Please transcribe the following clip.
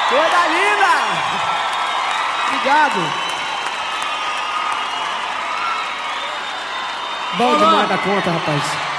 Coisa linda! Obrigado. Bom demais da conta, rapaz.